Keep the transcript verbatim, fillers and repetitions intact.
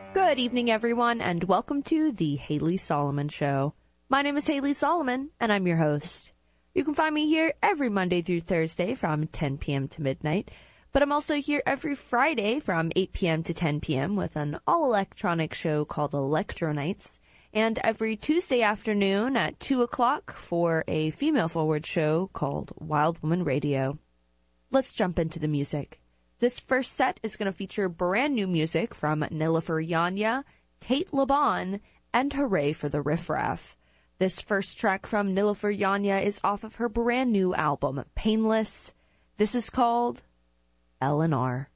Good evening, everyone, and welcome to The Haley Solomon Show. My name is Haley Solomon, and I'm your host. You can find me here every Monday through Thursday from ten p.m. to midnight, but I'm also here every Friday from eight p.m. to ten p.m. with an all-electronic show called Electro Nights, and every Tuesday afternoon at two o'clock for a female-forward show called Wild Woman Radio. Let's jump into the music. This first set is going to feature brand new music from Nilüfer Yanya, Kate Laban, and Hooray for the Riff Raff. This first track from Nilüfer Yanya is off of her brand new album, Painless. This is called L and R.